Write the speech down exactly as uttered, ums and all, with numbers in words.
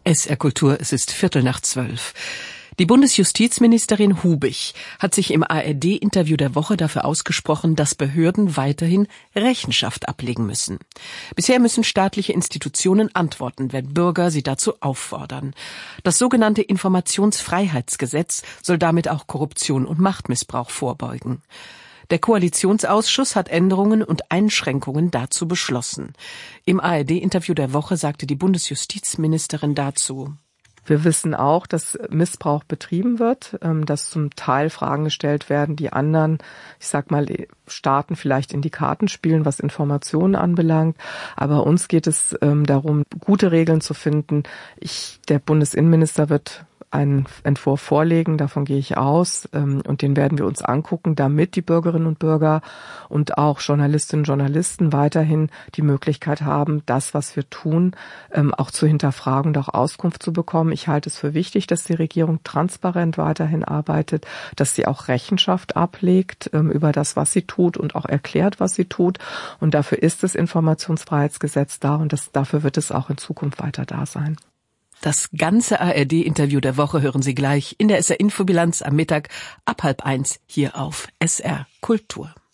S R Kultur, es ist Viertel nach zwölf. Die Bundesjustizministerin Hubich hat sich im A R D-Interview der Woche dafür ausgesprochen, dass Behörden weiterhin Rechenschaft ablegen müssen. Bisher müssen staatliche Institutionen antworten, wenn Bürger sie dazu auffordern. Das sogenannte Informationsfreiheitsgesetz soll damit auch Korruption und Machtmissbrauch vorbeugen. Der Koalitionsausschuss hat Änderungen und Einschränkungen dazu beschlossen. Im A R D-Interview der Woche sagte die Bundesjustizministerin dazu: Wir wissen auch, dass Missbrauch betrieben wird, dass zum Teil Fragen gestellt werden, die anderen, ich sag mal, Staaten vielleicht in die Karten spielen, was Informationen anbelangt. Aber uns geht es darum, gute Regeln zu finden. Ich, der Bundesinnenminister wird einen Entwurf vorlegen, davon gehe ich aus, und den werden wir uns angucken, damit die Bürgerinnen und Bürger und auch Journalistinnen und Journalisten weiterhin die Möglichkeit haben, das, was wir tun, auch zu hinterfragen und auch Auskunft zu bekommen. Ich halte es für wichtig, dass die Regierung transparent weiterhin arbeitet, dass sie auch Rechenschaft ablegt über das, was sie tut und auch erklärt, was sie tut. Und dafür ist das Informationsfreiheitsgesetz da und das, dafür wird es auch in Zukunft weiter da sein. Das ganze A R D-Interview der Woche hören Sie gleich in der S R-Infobilanz am Mittag ab halb eins hier auf S R Kultur.